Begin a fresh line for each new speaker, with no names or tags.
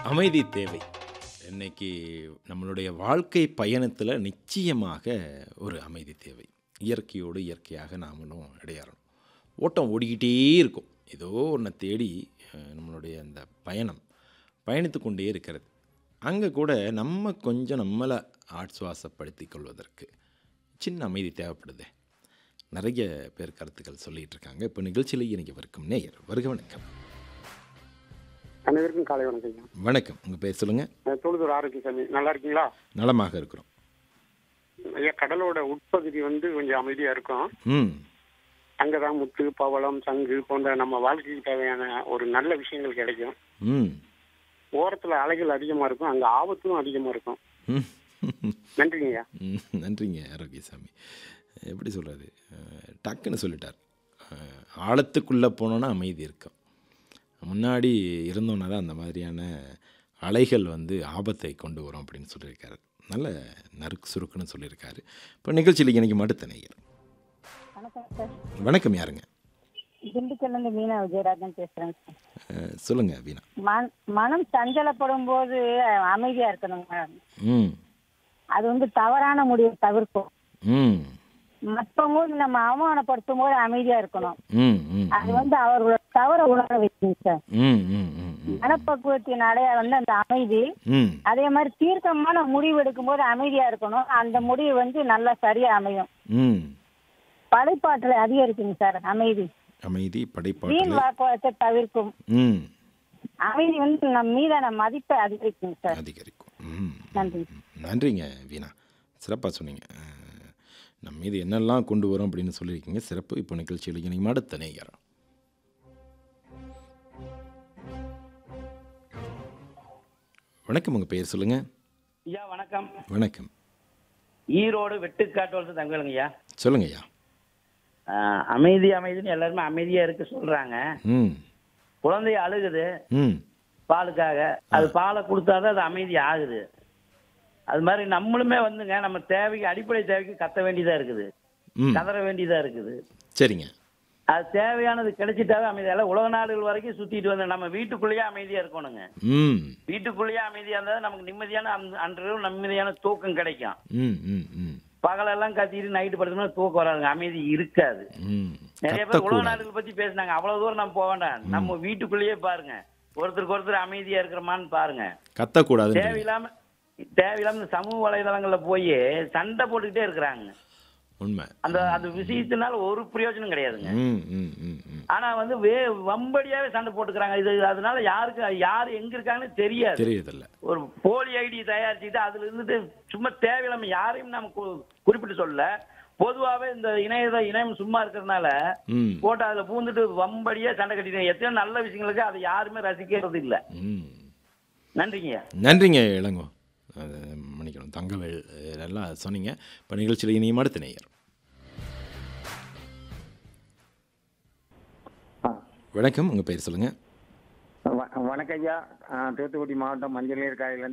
அமைதி தேவை. இன்னைக்கு நம்மளுடைய வாழ்க்கை பயணத்தில் நிச்சயமாக ஒரு அமைதி தேவை. இயற்கையோடு இயற்கையாக நாமளும் இடையாறணும். ஓட்டம் ஓடிக்கிட்டே இருக்கும். ஏதோ ஒன்றை தேடி நம்மளுடைய அந்த பயணித்து கொண்டே இருக்கிறது. அங்கே கூட நம்ம கொஞ்சம் நம்மளை ஆட்சுவாசப்படுத்தி கொள்வதற்கு சின்ன அமைதி தேவைப்படுது. நிறைய பேர் கருத்துக்கள் சொல்லிகிட்டு இருக்காங்க. இப்போ நிகழ்ச்சியில் இன்றைக்கி வரைக்கும் நேயர் வருக. வணக்கம்.
அனைவருக்கும் காலை வணக்கம்.
வணக்கம். உங்கள் பேர் சொல்லுங்கள்.
தொழுதூர் ஆரோக்கியசாமி, நல்லா இருக்கீங்களா?
நலமாக இருக்கிறோம்
ஐயா. கடலோட உட்பகுதி கொஞ்சம் அமைதியா இருக்கும். அங்கதான் முத்து, பவளம், சங்கு போன்ற நம்ம வாழ்க்கைக்கு தேவையான ஒரு நல்ல விஷயங்கள் கிடைக்கும். ஓரத்துல அலைகள் அதிகமா இருக்கும், அங்க ஆபத்தும் அதிகமா இருக்கும். நன்றிங்கய்யா.
நன்றிங்க ஆரோக்கியசாமி. எப்படி சொல்கிறது, டக்குன்னு சொல்லிட்டார். ஆழத்துக்குள்ளே போனோன்னா அமைதி இருக்கும். முன்னாடி இருந்தோன்னா தான் அந்த மாதிரியான அலைகள் ஆபத்தை கொண்டு வரும் அப்படின்னு சொல்லியிருக்காரு. நல்ல நறுக்கு சுருக்குன்னு சொல்லியிருக்காரு. இப்போ நிகழ்ச்சியில் இன்றைக்கி அடுத்த நேயர். வணக்கம். யாருங்க?
திண்டுக்கல்லேருந்து மீனா விஜயராஜன் பேசுகிறேன்.
சொல்லுங்கள் வீணா.
மனம் சஞ்சலப்படும் போது அமைதியாக இருக்கணுங்க. அது தவறான முடிவை தவிர்க்கும். மற்றவங்க நம்ம அவமானப்படுத்தும் போது அமைதியா இருக்கணும். அது அவர்களோட தவற உணர வைக்கும் சார். மனப்பக்குவத்தின் அடைய அந்த அமைதி. அதே மாதிரி தீர்க்கமான முடிவு எடுக்கும் போது அமைதியா இருக்கணும். அந்த முடிவு நல்லா சரியா அமையும். படைப்பாற்றலை அதிகரிக்குங்க சார் அமைதி. வீண் வாக்குவாதத்தை தவிர்க்கும். அமைதி நம் மீதான மதிப்பை அதிகரிக்கும் சார். நன்றி.
நன்றிங்க வீணா, சிறப்பாக சொன்னீங்க. நம்ம மீது என்னெல்லாம் கொண்டு வரும் அப்படின்னு சொல்லியிருக்கீங்க. சிறப்பு. இப்போ நிகழ்ச்சியில் இன்றைக்கி அடுத்த நேயர். வணக்கம். உங்கள் பெயர் சொல்லுங்கள்.
ஐயா வணக்கம்.
வணக்கம்.
ஈரோடு வெட்டுக்காட்டு தங்கலுங்க ஐயா.
சொல்லுங்க ஐயா.
அமைதின்னு எல்லாருமே அமைதியா இருக்க சொல்றாங்க. குழந்தை அழுகுது பாலுக்காக, அது பாலை கொடுத்தாதான் அது அமைதி ஆகுது. அது மாதிரி நம்மளுமே நம்ம தேவைக்கு, அடிப்படை தேவைக்கு கத்த வேண்டியதா இருக்குது, கதற வேண்டியதா இருக்குது.
சரிங்க.
அது தேவையானது கிடைச்சிட்டாவே அமைதியால உலக நாடுகள் வரைக்கும் சுத்திட்டு நம்ம வீட்டுக்குள்ளேயே அமைதியா இருக்கணுங்க. வீட்டுக்குள்ளேயே அமைதியா இருந்தா நமக்கு நிம்மதியான அன்று நிம்மதியான தூக்கம் கிடைக்கும். பகலெல்லாம் கத்திட்டு நைட்டு படுத்தோம்னா தூக்கம் வராதுங்க, அமைதி இருக்காது. நிறைய பேர் உலக நாடுகள் பத்தி பேசினாங்க. அவ்வளவு தூரம் நம்ம போக வேண்டாம், நம்ம வீட்டுக்குள்ளேயே பாருங்க, ஒருத்தருக்கு ஒருத்தர் அமைதியா இருக்கிறோமான்னு பாருங்க.
கத்தக்கூடாது.
தேவையில்லாம சமூக வலைதளங்கள்ல போய் சண்டை போட்டுக்கிட்டே இருக்கிறாங்க.
உண்மை.
அந்த விஷயத்தினால ஒரு பிரயோஜனம் கிடையாதுங்க. ஆனா வம்படியாவே சண்டை போட்டுக்கிறாங்க. இது அதனால யாரு எங்க இருக்காங்கன்னு தெரியாது. ஒரு போலி ஐடி தயாரிச்சுட்டு அதுல இருந்துட்டு சும்மா தேவையில்லாம யாரையும் நம்ம குறிப்பிட்டு சொல்ல, பொதுவாவே இந்த இணையம் சும்மா இருக்கிறதுனால போட்டு அதுல பூந்துட்டு வம்படியா சண்டை கட்டிட்டு எத்தனையோ நல்ல விஷயங்களுக்கு அதை யாருமே ரசிக்கிறது இல்லை. நன்றிங்க.
நன்றிங்க இளங்கோ. மன்னிக்கணும், தங்கவேல் நல்லா சொன்னீங்க. இப்போ நிகழ்ச்சியில் இனியும் அடுத்த நேயர். வணக்கம். உங்கள் பெயர் சொல்லுங்கள்.
வணக்கம் ஐயா. தூத்துக்குடி மாவட்டம் மஞ்சள் நீர் காலையில